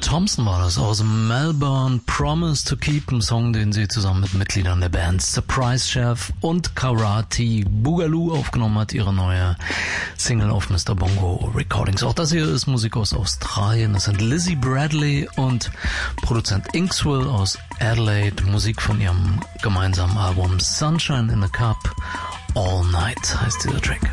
Thompson war das aus Melbourne, Promise to Keep, ein Song, den sie zusammen mit Mitgliedern der Band Surprise Chef und Karate Boogaloo aufgenommen hat, ihre neue Single auf Mr. Bongo Recordings. Auch das hier ist Musik aus Australien. Das sind Lizzie Bradley und Produzent Inkswell aus Adelaide. Musik von ihrem gemeinsamen Album Sunshine in a Cup. All Night heißt dieser Track.